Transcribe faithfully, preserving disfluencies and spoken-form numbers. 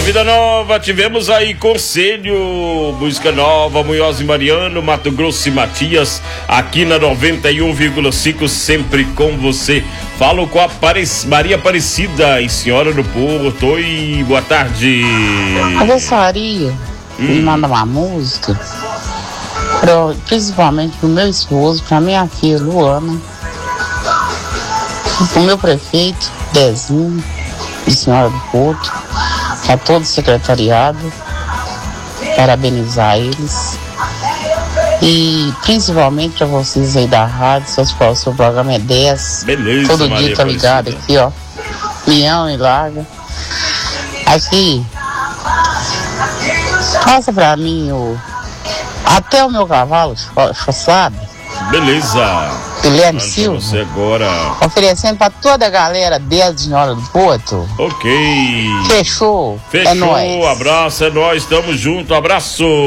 Vida Nova, tivemos aí Conselho, música nova, Munhoz e Mariano, Mato Grosso e Matias, aqui na noventa e um vírgula cinco, sempre com você. Falo com a Paris, Maria Aparecida, e Senhora do Porto. Oi, boa tarde. Eu gostaria hum. de mandar uma música, pra, principalmente pro meu esposo, pra minha filha Luana, pro meu prefeito, Dezinho, e Senhora do Porto, a todo o secretariado, parabenizar eles. E principalmente para vocês aí da rádio, seus, seu programa é dez. Beleza, todo Maria dia tá ligado Aparecida. aqui, ó. Mião e Larga. Aqui, passa pra mim o. Até o meu cavalo, sabe? Beleza. Guilherme Silva. Você agora. Oferecendo pra toda a galera dez de Senhora do Porto. Ok. Fechou. Fechou. É nóis. Abraço, é nóis. Tamo junto. Abraço.